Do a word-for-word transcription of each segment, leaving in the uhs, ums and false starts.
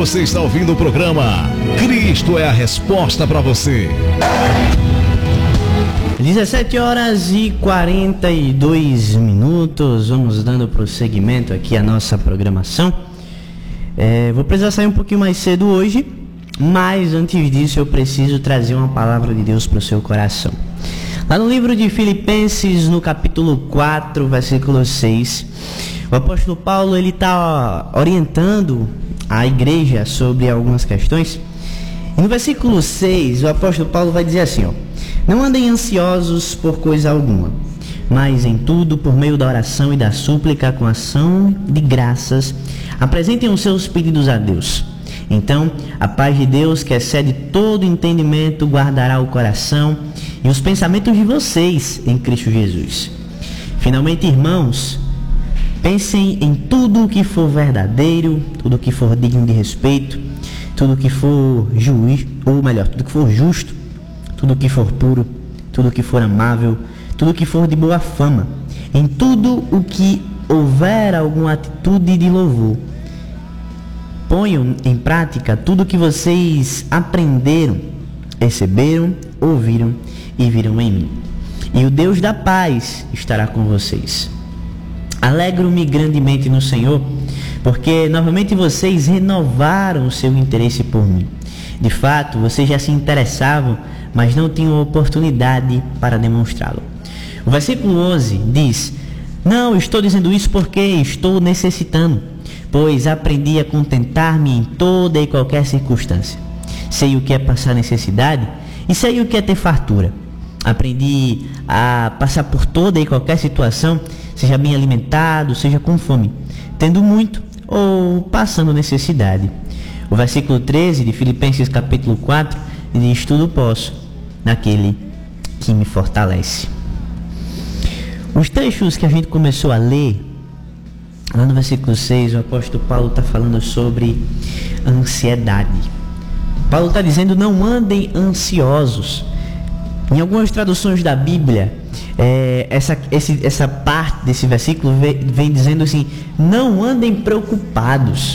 Você está ouvindo o programa Cristo é a Resposta para você. dezessete horas e quarenta e dois minutos. Vamos dando prosseguimento aqui à nossa programação. É, vou precisar sair um pouquinho mais cedo hoje, mas antes disso eu preciso trazer uma palavra de Deus para o seu coração. Lá no livro de Filipenses, no capítulo quatro, versículo seis, o apóstolo Paulo ele está orientando a igreja sobre algumas questões. E no versículo seis, o apóstolo Paulo vai dizer assim, ó: não andem ansiosos por coisa alguma, mas em tudo, por meio da oração e da súplica, com ação de graças, apresentem os seus pedidos a Deus. Então, a paz de Deus, que excede todo entendimento, guardará o coração e os pensamentos de vocês em Cristo Jesus. Finalmente, irmãos, pensem em tudo o que for verdadeiro, tudo o que for digno de respeito, tudo o que for juiz, ou melhor, tudo o que for justo, tudo o que for puro, tudo o que for amável, tudo o que for de boa fama, em tudo o que houver alguma atitude de louvor. Ponham em prática tudo o que vocês aprenderam, receberam, ouviram e viram em mim. E o Deus da paz estará com vocês. Alegro-me grandemente no Senhor, porque novamente vocês renovaram o seu interesse por mim. De fato, vocês já se interessavam, mas não tinham oportunidade para demonstrá-lo. O versículo onze diz: não estou dizendo isso porque estou necessitando, pois aprendi a contentar-me em toda e qualquer circunstância. Sei o que é passar necessidade e sei o que é ter fartura. Aprendi a passar por toda e qualquer situação, seja bem alimentado, seja com fome, tendo muito ou passando necessidade. O versículo treze de Filipenses capítulo quatro diz: tudo posso naquele que me fortalece. Os trechos que a gente começou a ler, lá no versículo seis, o apóstolo Paulo está falando sobre ansiedade. Paulo está dizendo: não andem ansiosos. Em algumas traduções da Bíblia, é, essa, esse, essa parte desse versículo vem, vem dizendo assim: não andem preocupados.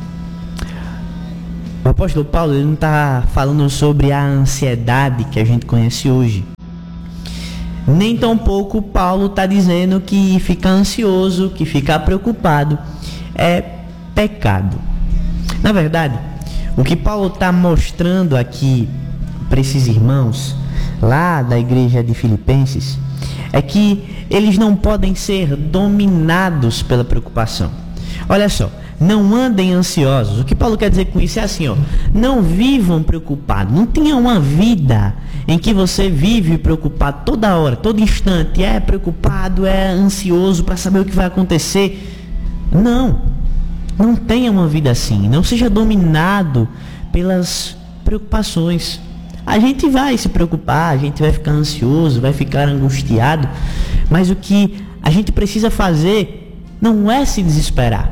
O apóstolo Paulo ele não está falando sobre a ansiedade que a gente conhece hoje. Nem tampouco Paulo está dizendo que ficar ansioso, que ficar preocupado é pecado. Na verdade, o que Paulo está mostrando aqui para esses irmãos lá da igreja de Filipenses é que eles não podem ser dominados pela preocupação. Olha só, não andem ansiosos. O que Paulo quer dizer com isso é assim, ó: não vivam preocupados. Não tenha uma vida em que você vive preocupado toda hora, todo instante, é preocupado, é ansioso para saber o que vai acontecer. Não, não tenha uma vida assim. Não seja dominado pelas preocupações. A gente vai se preocupar, a gente vai ficar ansioso, vai ficar angustiado, mas o que a gente precisa fazer não é se desesperar.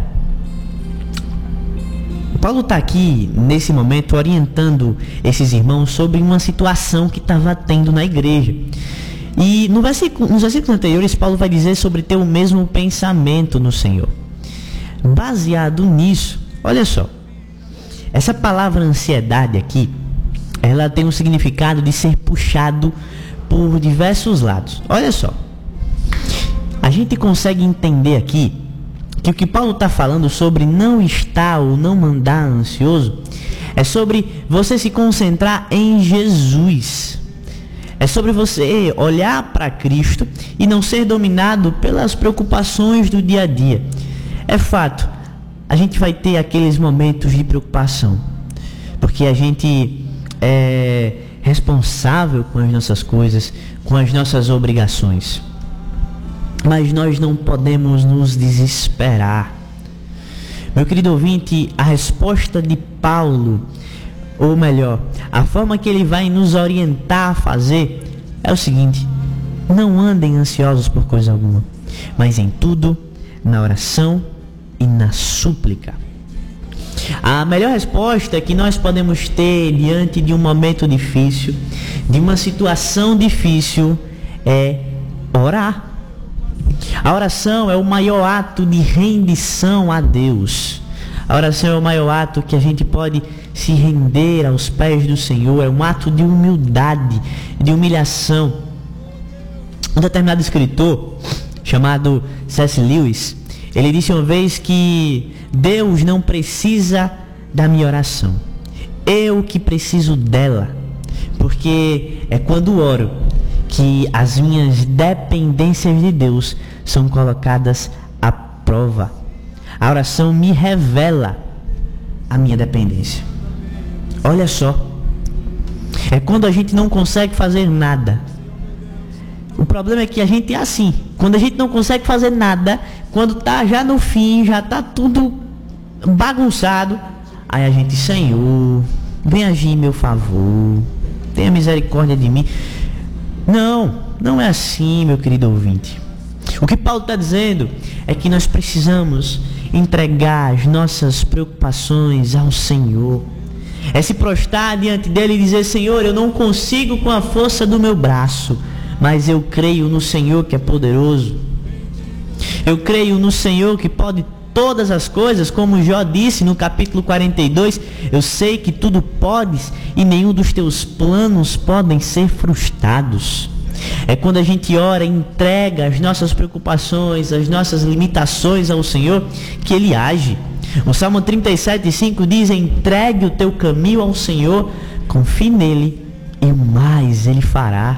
Paulo está aqui, nesse momento, orientando esses irmãos sobre uma situação que estava tendo na igreja. E no versículo, nos versículos anteriores, Paulo vai dizer sobre ter o mesmo pensamento no Senhor. Baseado nisso, olha só, essa palavra ansiedade aqui, ela tem um significado de ser puxado por diversos lados. Olha só, a gente consegue entender aqui que o que Paulo está falando sobre não estar ou não andar ansioso é sobre você se concentrar em Jesus. É sobre você olhar para Cristo e não ser dominado pelas preocupações do dia a dia. É fato, a gente vai ter aqueles momentos de preocupação, porque a gente é responsável com as nossas coisas, com as nossas obrigações. Mas nós não podemos nos desesperar. Meu querido ouvinte, a resposta de Paulo, ou melhor, a forma que ele vai nos orientar a fazer é o seguinte: não andem ansiosos por coisa alguma, mas em tudo, na oração e na súplica. A melhor resposta que nós podemos ter diante de um momento difícil, de uma situação difícil, é orar. A oração é o maior ato de rendição a Deus. A oração é o maior ato que a gente pode se render aos pés do Senhor. É um ato de humildade, de humilhação. Um determinado escritor chamado C S Lewis, ele disse uma vez que Deus não precisa da minha oração, eu que preciso dela, porque é quando oro que as minhas dependências de Deus são colocadas à prova. A oração me revela a minha dependência. Olha só, é quando a gente não consegue fazer nada. O problema é que a gente é assim, quando a gente não consegue fazer nada, quando tá já no fim, já tá tudo bagunçado, aí a gente, Senhor, vem agir em meu favor, tenha misericórdia de mim. Não, não é assim, meu querido ouvinte. O que Paulo está dizendo é que nós precisamos entregar as nossas preocupações ao Senhor. É se prostrar diante dele e dizer: Senhor, eu não consigo com a força do meu braço, mas eu creio no Senhor que é poderoso. Eu creio no Senhor que pode todas as coisas, como Jó disse no capítulo quarenta e dois, eu sei que tudo podes e nenhum dos teus planos podem ser frustrados. É quando a gente ora e entrega as nossas preocupações, as nossas limitações ao Senhor, que Ele age. O Salmo trinta e sete, cinco diz: entregue o teu caminho ao Senhor, confie nele e o mais Ele fará.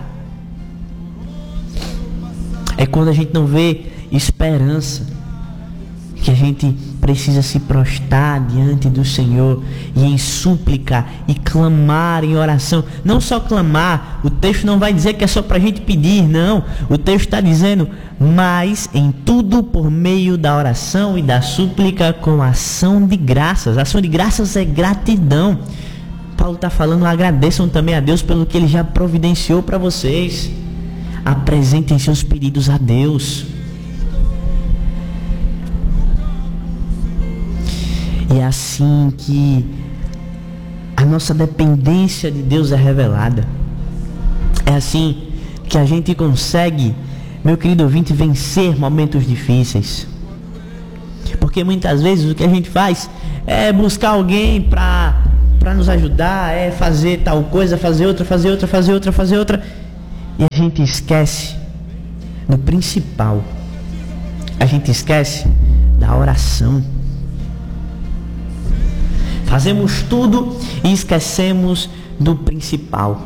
É quando a gente não vê esperança, que a gente precisa se prostrar diante do Senhor e em súplica e clamar em oração. Não só clamar, o texto não vai dizer que é só para a gente pedir, não. O texto está dizendo: mas em tudo por meio da oração e da súplica com ação de graças. Ação de graças é gratidão. Paulo está falando: agradeçam também a Deus pelo que Ele já providenciou para vocês. Apresentem seus pedidos a Deus. E é assim que a nossa dependência de Deus é revelada. É assim que a gente consegue, meu querido ouvinte, vencer momentos difíceis. Porque muitas vezes o que a gente faz é buscar alguém para para nos ajudar, é fazer tal coisa, fazer outra, fazer outra, fazer outra, fazer outra. E a gente esquece do principal. A gente esquece da oração. Fazemos tudo e esquecemos do principal.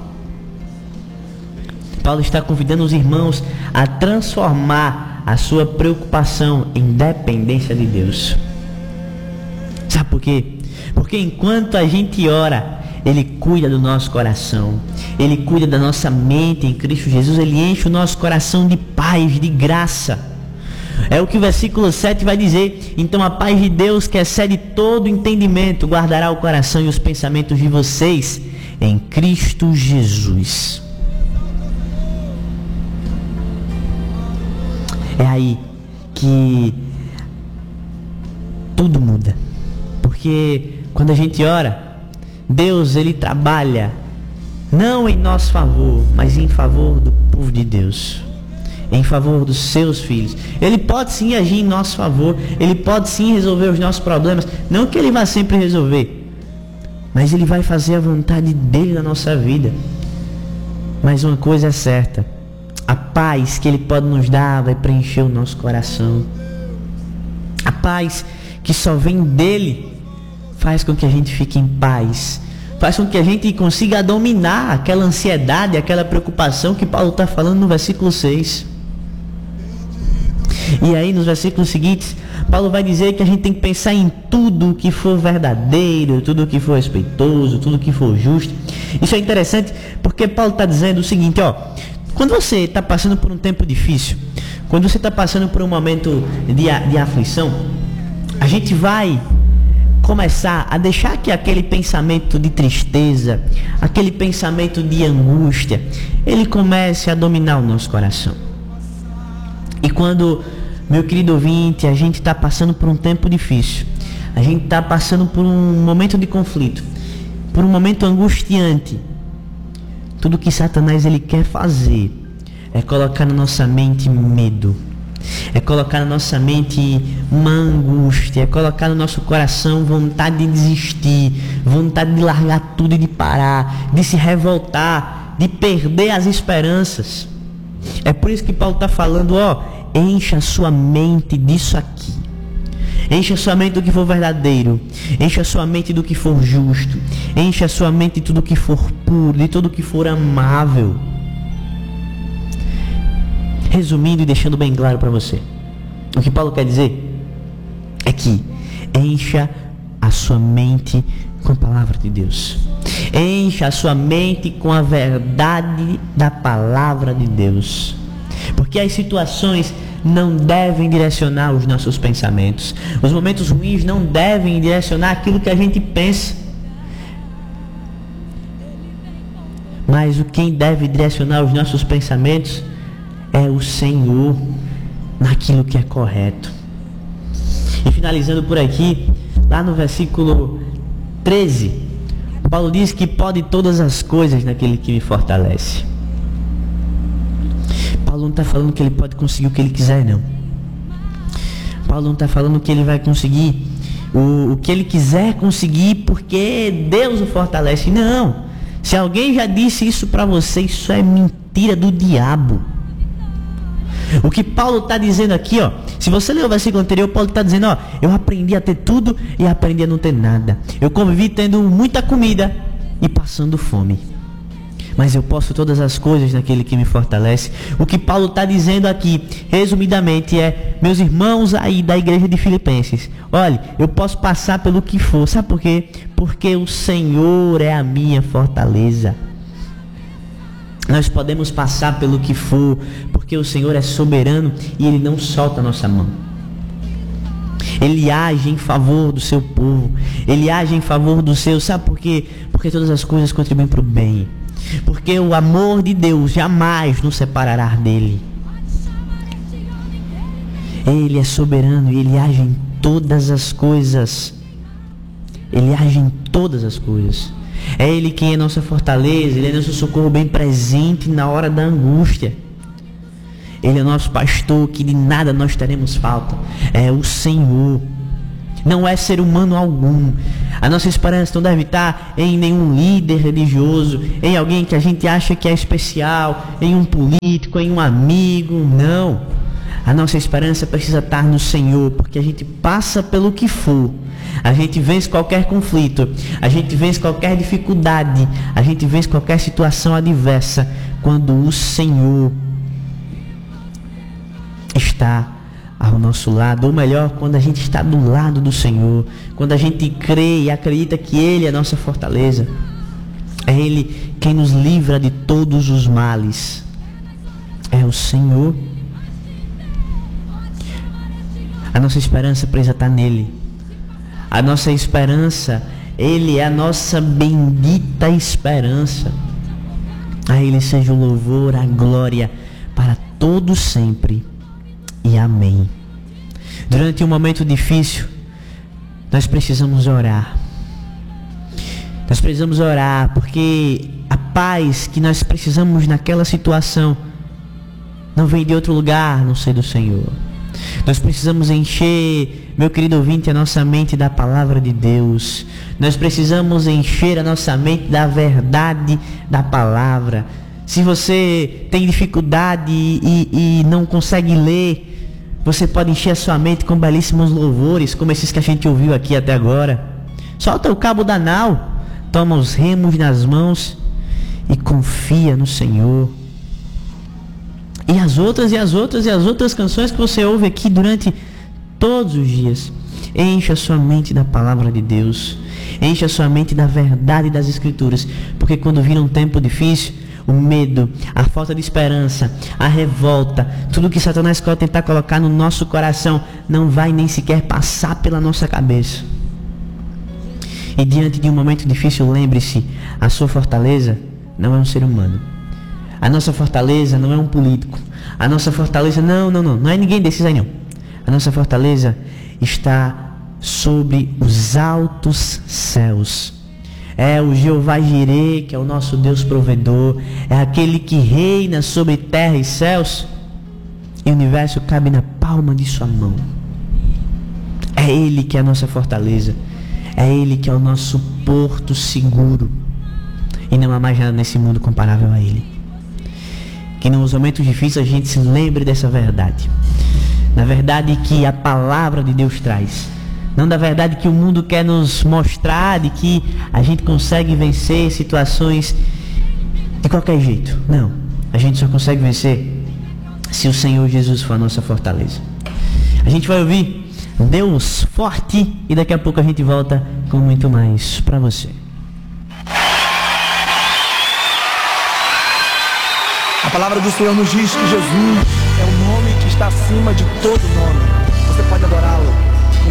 Paulo está convidando os irmãos a transformar a sua preocupação em dependência de Deus. Sabe por quê? Porque enquanto a gente ora, Ele cuida do nosso coração, Ele cuida da nossa mente em Cristo Jesus, Ele enche o nosso coração de paz, de graça. É o que o versículo sete vai dizer: então a paz de Deus, que excede todo entendimento, guardará o coração e os pensamentos de vocês em Cristo Jesus. É aí que tudo muda. Porque quando a gente ora, Deus, Ele trabalha não em nosso favor, mas em favor do povo de Deus, em favor dos seus filhos. Ele pode sim agir em nosso favor, Ele pode sim resolver os nossos problemas. Não que Ele vá sempre resolver, mas Ele vai fazer a vontade dEle na nossa vida. Mas uma coisa é certa: a paz que Ele pode nos dar vai preencher o nosso coração. A paz que só vem dEle faz com que a gente fique em paz, faz com que a gente consiga dominar aquela ansiedade, aquela preocupação que Paulo está falando no versículo seis. E aí nos versículos seguintes, Paulo vai dizer que a gente tem que pensar em tudo que for verdadeiro, tudo que for respeitoso, tudo que for justo. Isso é interessante porque Paulo está dizendo o seguinte, ó: quando você está passando por um tempo difícil, quando você está passando por um momento de, de aflição, a gente vai começar a deixar que aquele pensamento de tristeza, aquele pensamento de angústia, ele comece a dominar o nosso coração. E quando, meu querido ouvinte, a gente está passando por um tempo difícil, a gente está passando por um momento de conflito, por um momento angustiante, tudo que Satanás ele quer fazer é colocar na nossa mente medo, É colocar na nossa mente uma angústia, é colocar no nosso coração vontade de desistir, vontade de largar tudo e de parar, de se revoltar, de perder as esperanças. É por isso que Paulo está falando, ó, encha a sua mente disso aqui. Encha a sua mente do que for verdadeiro, encha a sua mente do que for justo, encha a sua mente de tudo que for puro, de tudo que for amável. Resumindo e deixando bem claro para você, o que Paulo quer dizer é que encha a sua mente com a palavra de Deus. Encha a sua mente com a verdade da palavra de Deus. Porque as situações não devem direcionar os nossos pensamentos. Os momentos ruins não devem direcionar aquilo que a gente pensa. Mas o quem deve direcionar os nossos pensamentos é o Senhor naquilo que é correto. E finalizando por aqui, lá no versículo treze, Paulo diz que pode todas as coisas naquele que me fortalece. Paulo não está falando que ele pode conseguir o que ele quiser, não. Paulo não está falando que ele vai conseguir o, o que ele quiser conseguir porque Deus o fortalece. Não. Se alguém já disse isso para você, isso é mentira do diabo. O que Paulo está dizendo aqui, ó, se você ler o versículo anterior, Paulo está dizendo, ó, eu aprendi a ter tudo e aprendi a não ter nada. Eu convivi tendo muita comida e passando fome. Mas eu posso todas as coisas naquele que me fortalece. O que Paulo está dizendo aqui, resumidamente, é, meus irmãos aí da igreja de Filipenses, olha, eu posso passar pelo que for. Sabe por quê? Porque o Senhor é a minha fortaleza. Nós podemos passar pelo que for, porque o Senhor é soberano e Ele não solta a nossa mão. Ele age em favor do seu povo. Ele age em favor do seu. Sabe por quê? Porque todas as coisas contribuem para o bem. Porque o amor de Deus jamais nos separará dele. Ele é soberano e Ele age em todas as coisas. Ele age em todas as coisas. É Ele quem é nossa fortaleza. Ele é nosso socorro bem presente na hora da angústia. Ele é nosso pastor, que de nada nós teremos falta. É o Senhor. Não é ser humano algum. A nossa esperança não deve estar em nenhum líder religioso, em alguém que a gente acha que é especial, em um político, em um amigo. Não. A nossa esperança precisa estar no Senhor, porque a gente passa pelo que for. A gente vence qualquer conflito, a gente vence qualquer dificuldade, a gente vence qualquer situação adversa quando o Senhor está ao nosso lado, ou melhor, quando a gente está do lado do Senhor, quando a gente crê e acredita que Ele é a nossa fortaleza. É Ele quem nos livra de todos os males. É o Senhor. A nossa esperança precisa estar nele. A nossa esperança, Ele é a nossa bendita esperança. A Ele seja o louvor, a glória para todos sempre. E amém. Durante um momento difícil, nós precisamos orar. Nós precisamos orar, porque a paz que nós precisamos naquela situação não vem de outro lugar, não sei do Senhor. Nós precisamos encher, meu querido ouvinte, a nossa mente da palavra de Deus. Nós precisamos encher a nossa mente da verdade da palavra. Se você tem dificuldade e, e, e não consegue ler, você pode encher a sua mente com belíssimos louvores, como esses que a gente ouviu aqui até agora. Solta o cabo da nau, toma os remos nas mãos e confia no Senhor. E as outras, e as outras, e as outras canções que você ouve aqui durante todos os dias. Encha a sua mente da palavra de Deus. Encha a sua mente da verdade das Escrituras. Porque quando vir um tempo difícil, o medo, a falta de esperança, a revolta, tudo que Satanás quer tentar colocar no nosso coração, não vai nem sequer passar pela nossa cabeça. E diante de um momento difícil, lembre-se, a sua fortaleza não é um ser humano. A nossa fortaleza não é um político. A nossa fortaleza, não, não, não, não é ninguém desses aí não. A nossa fortaleza está sobre os altos céus. É o Jeová Jireh, que é o nosso Deus provedor. É aquele que reina sobre terra e céus. e o universo cabe na palma de sua mão. É Ele que é a nossa fortaleza. É Ele que é o nosso porto seguro. E não há mais nada nesse mundo comparável a Ele. Que nos momentos difíceis a gente se lembre dessa verdade. Na verdade que a palavra de Deus traz. Não da verdade que o mundo quer nos mostrar, de que a gente consegue vencer situações de qualquer jeito. Não. A gente só consegue vencer se o Senhor Jesus for a nossa fortaleza. A gente vai ouvir Deus forte e daqui a pouco a gente volta com muito mais para você. A palavra do Senhor nos diz que Jesus é o nome que está acima de todo nome. Você pode adorá-lo.